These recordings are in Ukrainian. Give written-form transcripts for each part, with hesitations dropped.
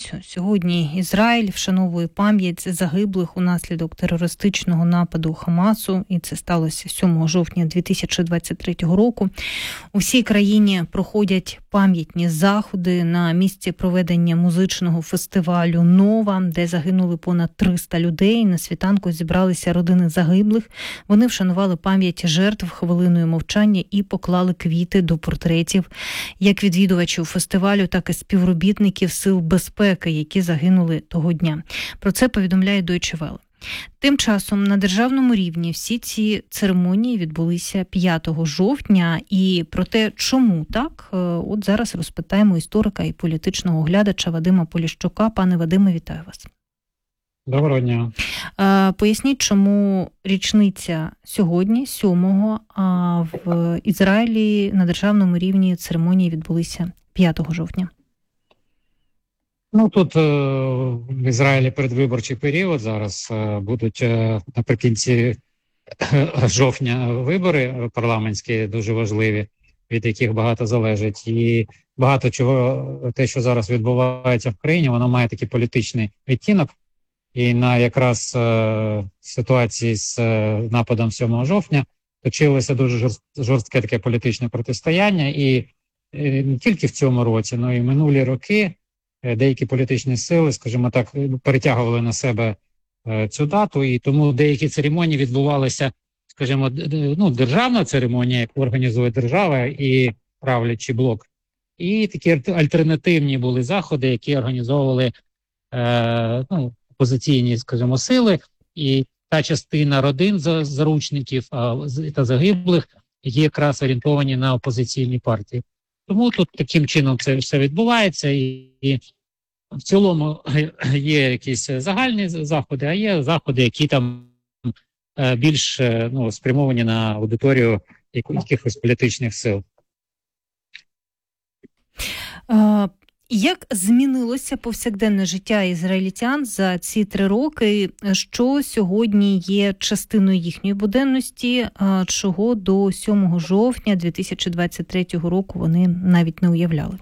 п'ятницю. Сьогодні Ізраїль вшановує пам'ять загиблих унаслідок терористичного нападу Хамасу, і це сталося 7 жовтня 2023 року. У всій країні проходять пам'ятні заходи на місці проведення музичного фестивалю «Нова», де загинули понад 300 людей. На світанку зібралися родини загиблих. Вони вшанували пам'ять жертв хвилиною мовчання і поклали квіти до портретів як відвідувачів фестивалю, так і співробітників сил безпеки, які загинули того дня. Про це повідомляє Deutsche Welle. Тим часом на державному рівні всі ці церемонії відбулися 5 жовтня. І про те, чому так, от зараз розпитаємо історика і політичного оглядача Вадима Поліщука. Пане Вадиме, вітаю вас. Доброго дня. Поясніть, чому річниця сьогодні, 7-го, а в Ізраїлі на державному рівні церемонії відбулися 5 жовтня. Тут в Ізраїлі передвиборчий період. Зараз будуть наприкінці жовтня вибори парламентські, дуже важливі, від яких багато залежить. І багато чого, те, що зараз відбувається в країні, воно має такий політичний відтінок. І на якраз ситуації з нападом 7 жовтня точилося дуже жорстке таке політичне протистояння. І не тільки в цьому році, але й минулі роки деякі політичні сили, скажімо так, перетягували на себе цю дату. І тому деякі церемонії відбувалися, скажімо, державна церемонія, яку організує держава і правлячий блок. І такі альтернативні були заходи, які організовували опозиційні, скажімо, сили, і та частина родин заручників та загиблих, які якраз орієнтовані на опозиційні партії. Тому тут таким чином це все відбувається, і в цілому є якісь загальні заходи, а є заходи, які там більш спрямовані на аудиторію якихось політичних сил. Як змінилося повсякденне життя ізраїльтян за ці 3 роки? Що сьогодні є частиною їхньої буденності, чого до 7 жовтня 2023 року вони навіть не уявляли?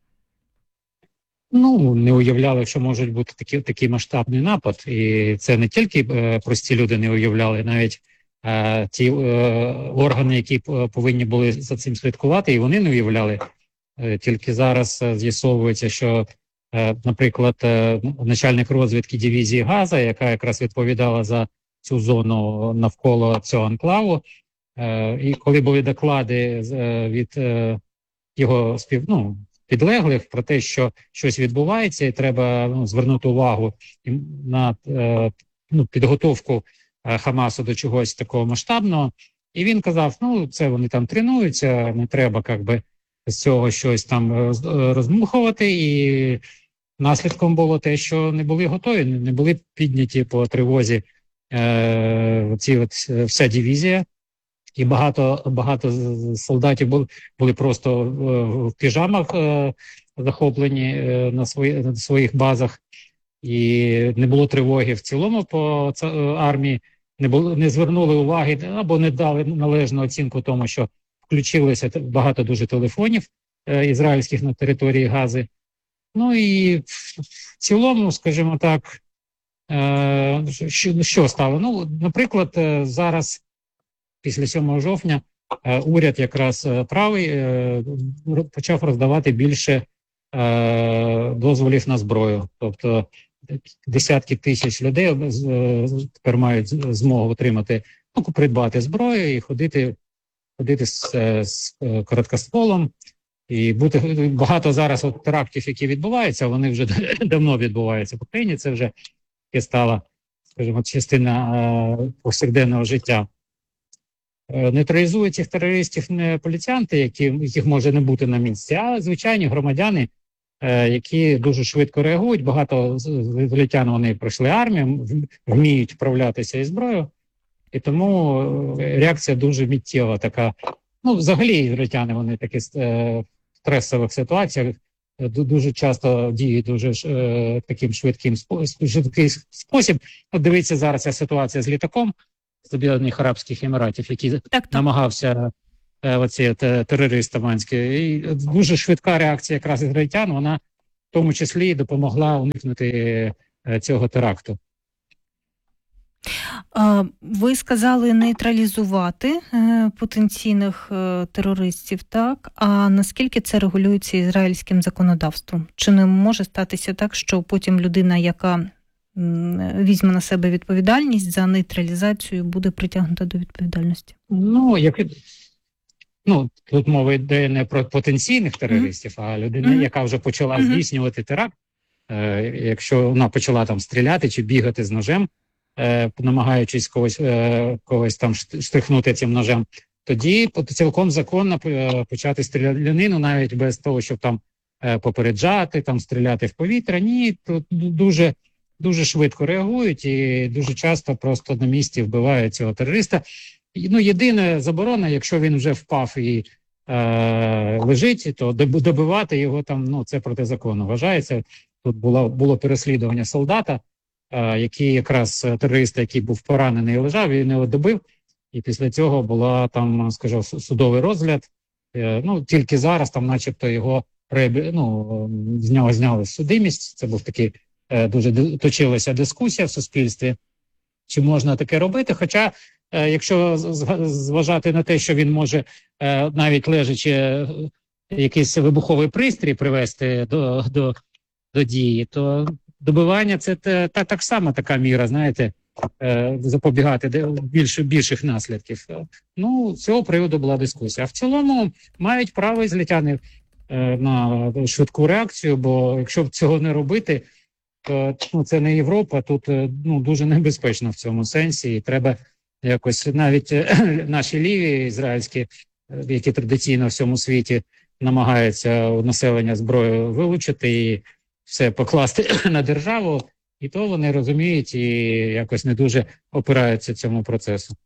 Не уявляли, що може бути такий масштабний напад. І це не тільки прості люди не уявляли, навіть ті органи, які повинні були за цим слідкувати, і вони не уявляли. Тільки зараз з'ясовується, що, наприклад, начальник розвідки дивізії Газа, яка якраз відповідала за цю зону навколо цього анклаву, і коли були доклади від його підлеглих про те, що щось відбувається і треба звернути увагу на підготовку Хамасу до чогось такого масштабного, і він казав, це вони там тренуються, не треба, з цього щось там роздмухувати, і наслідком було те, що не були готові, не були підняті по тривозі вся дивізія, і багато солдатів були просто в піжамах захоплені на своїх базах, і не було тривоги в цілому по армії, не звернули уваги або не дали належну оцінку тому, що включилося багато дуже телефонів ізраїльських на території Гази. І в цілому, скажімо так, що стало? Наприклад, зараз, після 7 жовтня, уряд якраз правий почав роздавати більше дозволів на зброю. Тобто десятки тисяч людей тепер мають змогу отримати, придбати зброю і ходити з короткостволом, і багато зараз терактів, які відбуваються, вони вже давно відбуваються в Україні, це вже стала, скажімо, частина повсякденного життя. Нейтралізують цих терористів не поліціянти, яких може не бути на місці, а звичайні громадяни, які дуже швидко реагують. Багато ізраїльтян, вони пройшли армію, вміють вправлятися із зброєю. І тому реакція дуже миттєва така. Взагалі ізраїльтяни, вони такі в стресових ситуаціях дуже часто діють дуже таким швидкий спосіб. Дивіться зараз ця ситуація з літаком з Об'єднаних Арабських Еміратів, який намагався терорист Таманський. І дуже швидка реакція якраз ізраїльтян, вона тому числі і допомогла уникнути цього теракту. Ви сказали нейтралізувати потенційних терористів, так? А наскільки це регулюється ізраїльським законодавством? Чи не може статися так, що потім людина, яка візьме на себе відповідальність за нейтралізацію, буде притягнута до відповідальності? Тут мова йде не про потенційних терористів, а людина, яка вже почала здійснювати теракт, якщо вона почала там стріляти чи бігати з ножем, намагаючись когось там штрихнути цим ножем, тоді цілком законно почати стрілянину, навіть без того, щоб там попереджати, там стріляти в повітря. Ні, тут дуже, дуже швидко реагують і дуже часто просто на місці вбивають цього терориста. Єдина заборона, якщо він вже впав і лежить, то добивати його там, це протизаконно вважається. Тут було переслідування солдата, який якраз терориста, який був поранений і лежав, він його добив. І після цього була там, скажімо, судовий розгляд. Тільки зараз там начебто його з нього зняли судимість. Це був такий, дуже точилася дискусія в суспільстві, чи можна таке робити. Хоча, якщо зважати на те, що він може навіть лежачи якийсь вибуховий пристрій привести до дії, то добивання – це так само така міра, знаєте, запобігати більших наслідків. З цього приводу була дискусія. А в цілому мають право ізраїльтяни на швидку реакцію, бо якщо цього не робити, то це не Європа, тут дуже небезпечно в цьому сенсі, і треба якось навіть наші ліві ізраїльські, які традиційно в всьому світі намагаються у населення зброю вилучити і все покласти на державу, і то вони розуміють і якось не дуже опираються цьому процесу.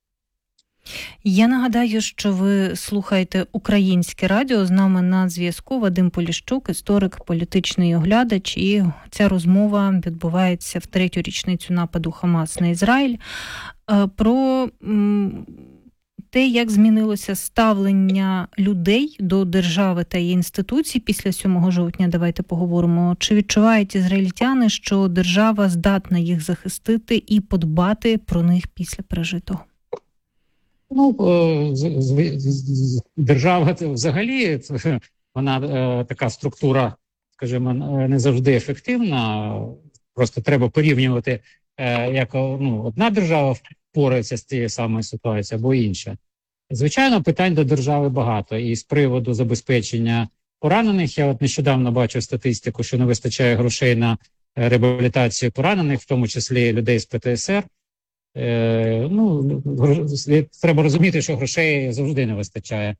Я нагадаю, що ви слухаєте Українське радіо. З нами на зв'язку Вадим Поліщук, історик, політичний оглядач. І ця розмова відбувається в 3-ю річницю нападу Хамас на Ізраїль. Про те, як змінилося ставлення людей до держави та її інституцій після 7 жовтня, давайте поговоримо. Чи відчувають ізраїльтяни, що держава здатна їх захистити і подбати про них після пережитого? Держава взагалі, вона така структура, скажімо, не завжди ефективна. Просто треба порівнювати, як одна держава впорається з тією самою ситуацією або інша. Звичайно, питань до держави багато. І з приводу забезпечення поранених, я нещодавно бачив статистику, що не вистачає грошей на реабілітацію поранених, в тому числі людей з ПТСР. Треба розуміти, що грошей завжди не вистачає.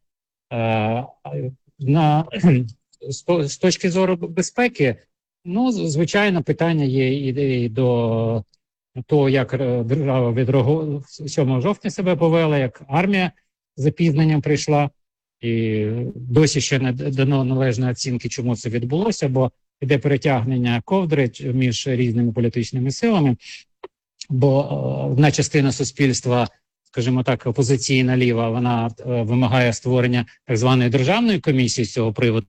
З точки зору безпеки, звичайно, питання є і до того, як держава від 7 жовтня себе повела, як армія з запізненням прийшла, і досі ще не дано належної оцінки, чому це відбулося, бо йде перетягнення ковдри між різними політичними силами, бо одна частина суспільства, скажімо так, опозиційна ліва, вона вимагає створення так званої державної комісії з цього приводу,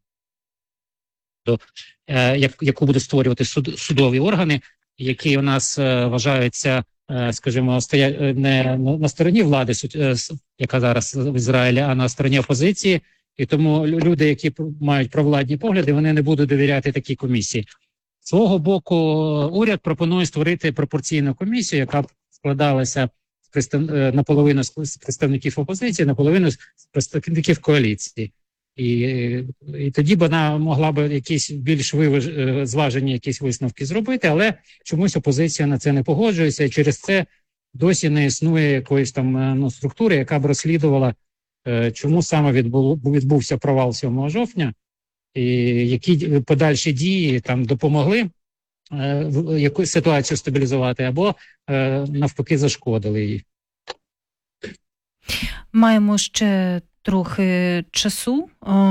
яку будуть створювати судові органи, які у нас вважаються, скажімо, стоять не на стороні влади, яка зараз в Ізраїлі, а на стороні опозиції. І тому люди, які мають провладні погляди, вони не будуть довіряти такій комісії. З свого боку, уряд пропонує створити пропорційну комісію, яка б складалася наполовину з представників опозиції, наполовину з представників коаліції. І тоді б вона могла б якісь більш зважені якісь висновки зробити, але чомусь опозиція на це не погоджується, і через це досі не існує якоїсь там структури, яка б розслідувала, чому саме відбувся провал 7 жовтня, і які подальші дії там допомогли якусь ситуацію стабілізувати, або навпаки зашкодили її. Маємо ще трохи часу.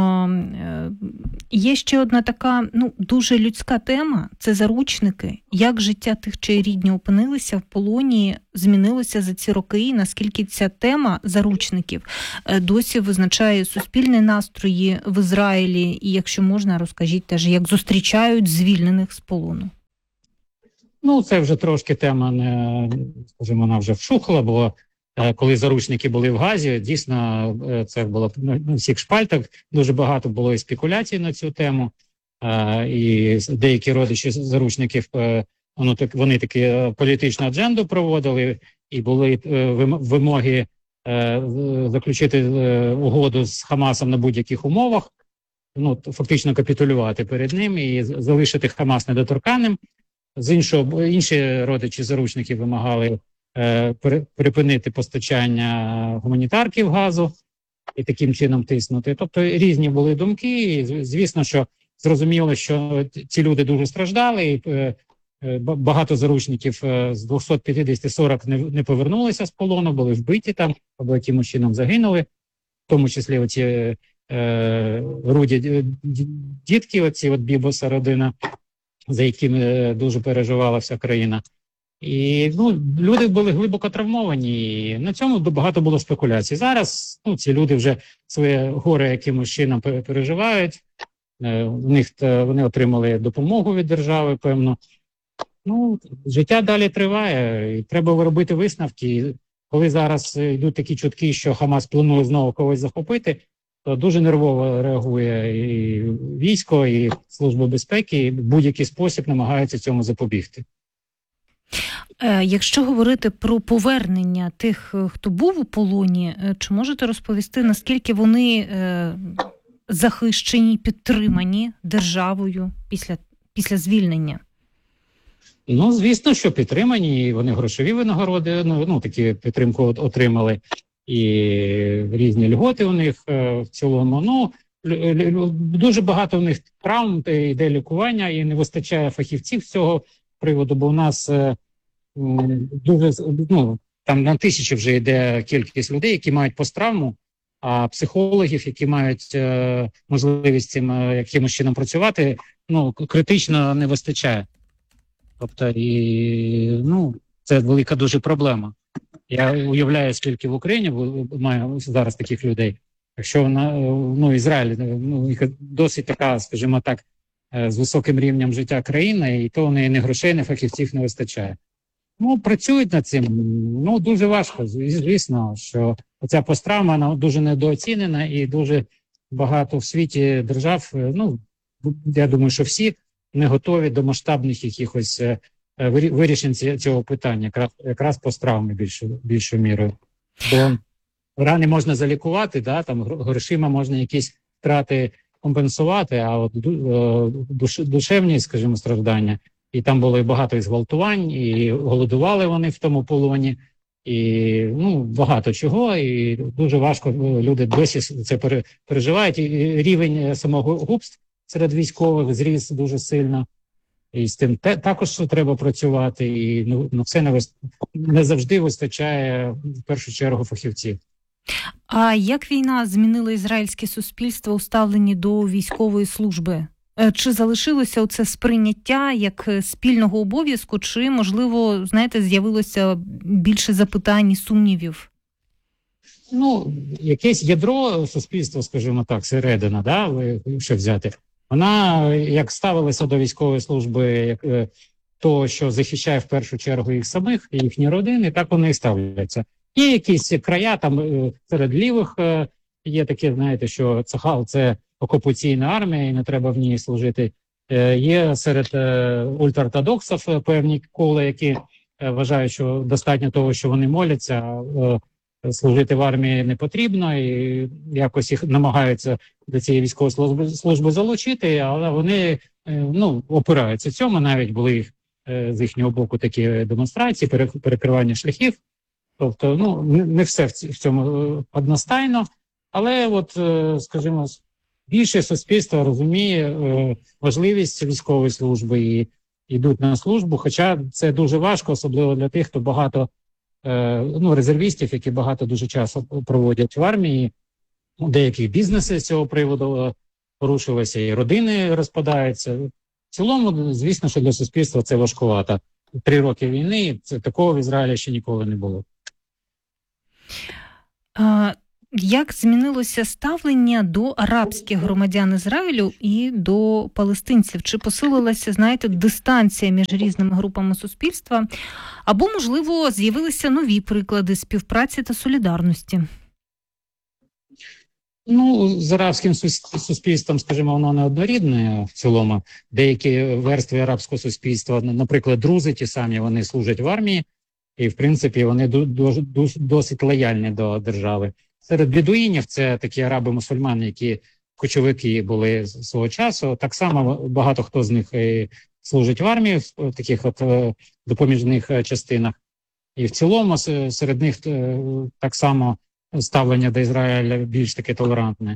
Є ще одна така, дуже людська тема – це заручники. Як життя тих, чиї рідні опинилися в полоні, змінилося за ці роки, і наскільки ця тема заручників досі визначає суспільні настрої в Ізраїлі? І якщо можна, розкажіть теж, як зустрічають звільнених з полону. Це вже трошки тема, скажімо, вона вже вщухла, бо коли заручники були в Газі, дійсно, це було на всіх шпальтах, дуже багато було і спекуляцій на цю тему, і деякі родичі заручників, вони таки політичну адженду проводили, і були вимоги заключити угоду з Хамасом на будь-яких умовах, фактично капітулювати перед ним і залишити Хамас недоторканним. З іншого, інші родичі заручників вимагали припинити постачання гуманітарків газу і таким чином тиснути. Тобто різні були думки, і звісно, що зрозуміло, що ці люди дуже страждали, і багато заручників з 250-40 не повернулися з полону, були вбиті там, або якимось чином загинули, в тому числі оці руді дітки, оці от Бібоса родина, за якими дуже переживала вся країна. І люди були глибоко травмовані, і на цьому багато було спекуляцій. Зараз ці люди вже своє горе якимось чином переживають, вони отримали допомогу від держави, певно. Життя далі триває, і треба робити висновки. Коли зараз йдуть такі чутки, що Хамас планує знову когось захопити, то дуже нервово реагує і військо, і Служба безпеки, і в будь-який спосіб намагаються цьому запобігти. Якщо говорити про повернення тих, хто був у полоні, чи можете розповісти, наскільки вони захищені, підтримані державою після звільнення? Звісно, що підтримані, вони грошові винагороди, такі підтримку отримали, і різні льготи у них в цілому. Дуже багато у них травм, йде лікування, і не вистачає фахівців з цього приводу, бо у нас дуже, там на тисячі вже йде кількість людей, які мають посттравму, а психологів, які мають можливість цим якимось чином працювати, критично не вистачає. Тобто, це велика дуже проблема. Я уявляю, скільки в Україні має зараз таких людей. Якщо Ізраїль, досить така, скажімо так, з високим рівнем життя країна, і то в неї не грошей, не фахівців не вистачає. Працюють над цим. Дуже важко, звісно, що ця посттравма, вона дуже недооцінена, і дуже багато в світі держав, я думаю, що всі не готові до масштабних якихось вирішень цього питання, якраз посттравми більшою мірою. Бо рани можна залікувати, там грошима можна якісь втрати компенсувати, а от душевні, скажімо, страждання, і там було багато і зґвалтувань, і голодували вони в тому полоні, і багато чого, і дуже важко люди досі це переживають, і рівень самогубств серед військових зріс дуже сильно, і з тим також треба працювати, і все не завжди вистачає в першу чергу фахівців. А як війна змінила ізраїльське суспільство у ставленні до військової служби? Чи залишилося оце сприйняття як спільного обов'язку, чи, можливо, з'явилося більше запитань і сумнівів? Якесь ядро суспільства, скажімо так, середина, якщо взяти, вона як ставилася до військової служби, як того, що захищає в першу чергу їх самих, і їхні родини, так вони і ставляться. Є якісь края, там серед лівих є таке, що Цахал – це окупаційна армія, і не треба в ній служити. Є серед ультраортодоксів певні кола, які вважають, що достатньо того, що вони моляться, служити в армії не потрібно, і якось їх намагаються до цієї військової служби залучити, але вони опираються цьому. Навіть були з їхнього боку такі демонстрації, перекривання шляхів. Тобто, не все в цьому одностайно, але скажімо, більше суспільство розуміє важливість військової служби і йдуть на службу, хоча це дуже важко, особливо для тих, хто багато резервістів, які багато дуже часу проводять в армії. У деяких бізнеси з цього приводу порушилися, і родини розпадаються. В цілому, звісно, що для суспільства це важкувато. 3 роки війни, такого в Ізраїлі ще ніколи не було. Як змінилося ставлення до арабських громадян Ізраїлю і до палестинців? Чи посилилася, дистанція між різними групами суспільства? Або, можливо, з'явилися нові приклади співпраці та солідарності? З арабським суспільством, скажімо, воно не однорідне в цілому. Деякі верстви арабського суспільства, наприклад, друзи ті самі, вони служать в армії, і, в принципі, вони досить лояльні до держави. Серед бедуїнів, це такі араби-мусульмани, які кочовики були свого часу. Так само багато хто з них служить в армії, в таких допоміжних частинах. І в цілому серед них так само ставлення до Ізраїля більш таке толерантне.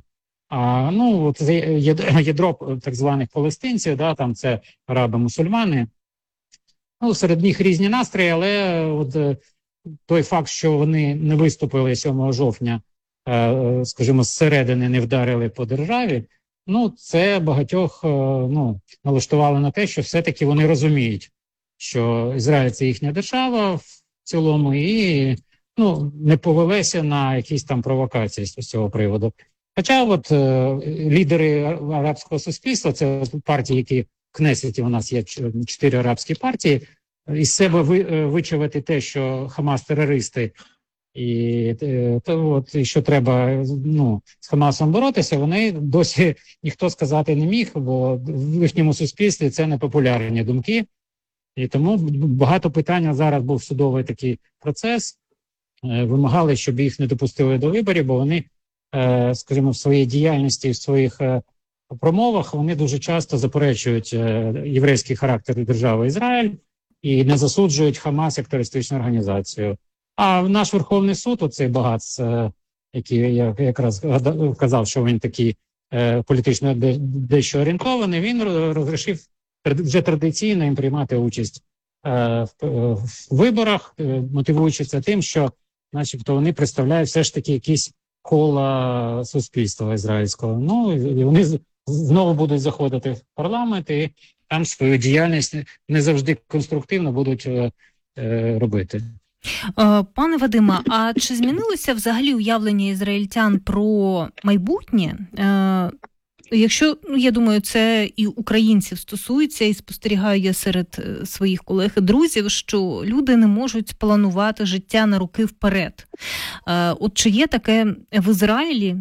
Ядро так званих палестинців, там це араби-мусульмани. Серед них різні настрої, але той факт, що вони не виступили 7 жовтня, скажімо, зсередини не вдарили по державі, це багатьох налаштувало на те, що все-таки вони розуміють, що Ізраїль – це їхня держава в цілому, і не повелися на якісь там провокації з цього приводу. Хоча лідери арабського суспільства, це партії, які в Кнесеті у нас є 4 арабські партії, із себе вичавити те, що Хамас – терористи, і що треба з Хамасом боротися, вони досі ніхто сказати не міг, бо в їхньому суспільстві це непопулярні думки. І тому багато питань, зараз був судовий такий процес, вимагали, щоб їх не допустили до виборів, бо вони, скажімо, в своїй діяльності, в своїх промовах, вони дуже часто заперечують єврейський характер держави Ізраїль і не засуджують Хамас як терористичну організацію. А наш Верховний суд, оцей Багац, який я якраз казав, що він такий політично дещо орієнтований, він розрішив вже традиційно їм приймати участь в виборах, мотивуючи це тим, що начебто вони представляють все ж таки якісь кола суспільства ізраїльського. І вони знову будуть заходити в парламент і там свою діяльність не завжди конструктивно будуть робити. Пане Вадиме, а чи змінилося взагалі уявлення ізраїльтян про майбутнє? Якщо, я думаю, це і українців стосується, і спостерігаю я серед своїх колег і друзів, що люди не можуть планувати життя на роки вперед. От чи є таке в Ізраїлі?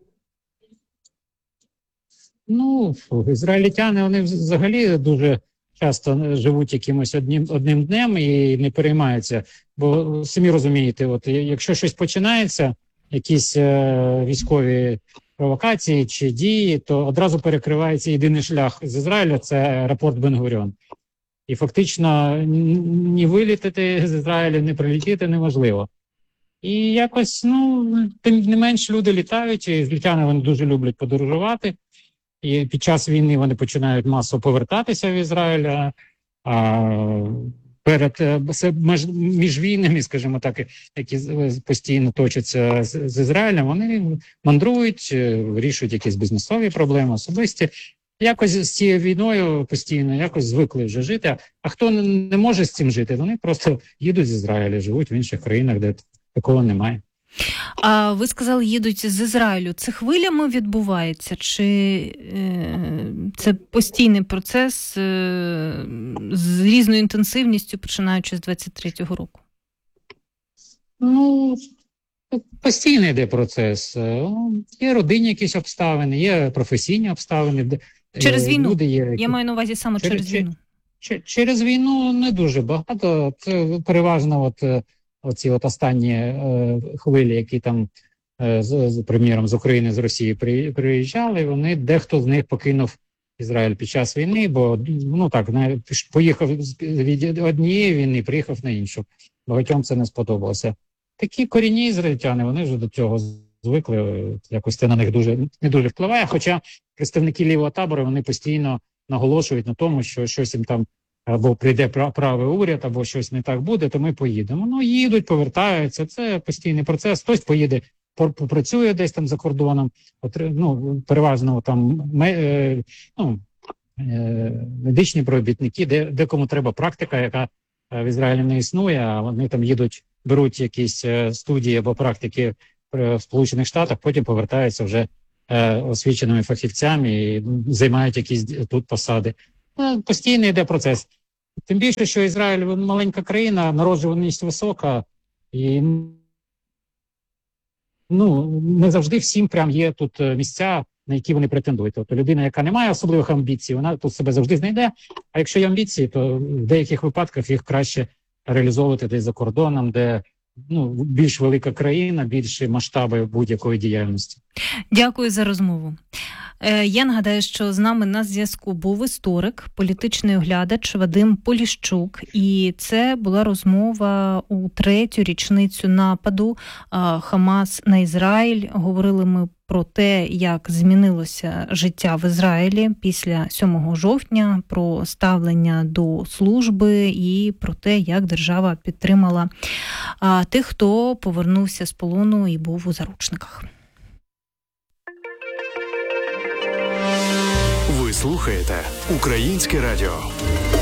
Ізраїльтяни, вони взагалі дуже часто живуть якимось одним днем і не переймаються. Бо самі розумієте, якщо щось починається, якісь військові провокації чи дії, то одразу перекривається єдиний шлях з Ізраїля – це аеропорт Бен-Гуріон. І фактично ні вилітати з Ізраїля, ні прилетіти неможливо. І якось, тим не менш, люди літають, і ізраїльтяни вони дуже люблять подорожувати. І під час війни вони починають масово повертатися в Ізраїль, між війнами, скажімо так, які постійно точаться з Ізраїлем, вони мандрують, вирішують якісь бізнесові проблеми, особисті. Якось з цією війною постійно якось звикли вже жити. А хто не може з цим жити, вони просто їдуть з Ізраїля, живуть в інших країнах, де такого немає. А ви сказали, їдуть з Ізраїлю. Це хвилями відбувається? Чи це постійний процес з різною інтенсивністю, починаючи з 23-го року? Постійний йде процес. Є родинні якісь обставини, є професійні обставини. Через війну? Я маю на увазі саме через війну. Через війну не дуже багато. Це переважно оці останні хвилі, які там, приміром, з України, з Росії приїжджали, вони, дехто з них покинув Ізраїль під час війни, бо, поїхав від однієї війни, приїхав на іншу. Багатьом це не сподобалося. Такі корінні ізраїльтяни, вони вже до цього звикли, якось це на них не дуже впливає, хоча представники лівого табору, вони постійно наголошують на тому, що щось їм там або прийде правий уряд, або щось не так буде, то ми поїдемо. Ну, їдуть, повертаються, це постійний процес. Хтось поїде, попрацює десь там за кордоном, переважно там медичні робітники, де кому треба практика, яка в Ізраїлі не існує, а вони там їдуть, беруть якісь студії або практики в Сполучених Штатах, потім повертаються вже освіченими фахівцями і займають якісь тут посади. Постійно йде процес. Тим більше, що Ізраїль маленька країна, народжуваність висока, і не завжди всім прям є тут місця, на які вони претендують. Тобто людина, яка не має особливих амбіцій, вона тут себе завжди знайде, а якщо є амбіції, то в деяких випадках їх краще реалізовувати десь за кордоном, де більш велика країна, більші масштаби будь-якої діяльності. Дякую за розмову. Я нагадаю, що з нами на зв'язку був історик, політичний оглядач Вадим Поліщук. І це була розмова у 3-ю річницю нападу Хамас на Ізраїль. Говорили ми про те, як змінилося життя в Ізраїлі після 7 жовтня, про ставлення до служби і про те, як держава підтримала тих, хто повернувся з полону і був у заручниках. Ви слухаєте Українське радіо.